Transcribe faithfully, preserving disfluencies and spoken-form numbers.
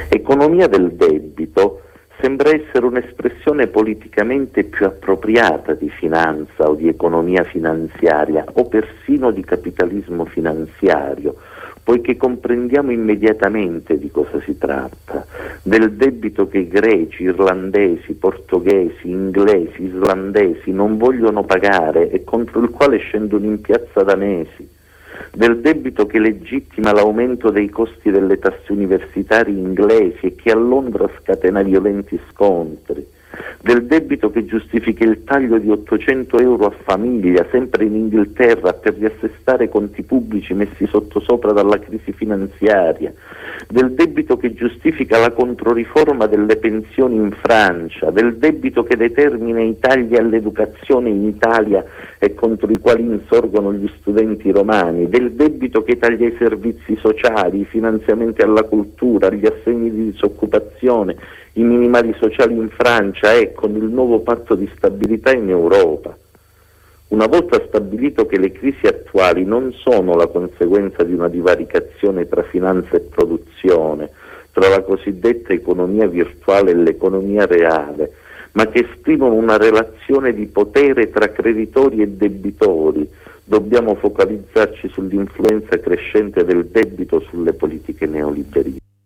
Economia del debito sembra essere un'espressione politicamente più appropriata di finanza o di economia finanziaria o persino di capitalismo finanziario, poiché comprendiamo immediatamente di cosa si tratta, del debito che i greci, irlandesi, portoghesi, inglesi, islandesi non vogliono pagare e contro il quale scendono in piazza da mesi, del debito che legittima l'aumento dei costi delle tasse universitarie inglesi e che a Londra scatena violenti scontri, del debito che giustifica il taglio di ottocento euro a famiglia, sempre in Inghilterra, per riassestare conti pubblici messi sottosopra dalla crisi finanziaria, del debito che giustifica la controriforma delle pensioni in Francia, del debito che determina i tagli all'educazione in Italia e contro i quali insorgono gli studenti romani, del debito che taglia i servizi sociali, i finanziamenti alla cultura, gli assegni di disoccupazione, i minimali sociali in Francia e con il nuovo patto di stabilità in Europa. Una volta stabilito che le crisi attuali non sono la conseguenza di una divaricazione tra finanza e produzione, tra la cosiddetta economia virtuale e l'economia reale, ma che esprimono una relazione di potere tra creditori e debitori, dobbiamo focalizzarci sull'influenza crescente del debito sulle politiche neoliberiste.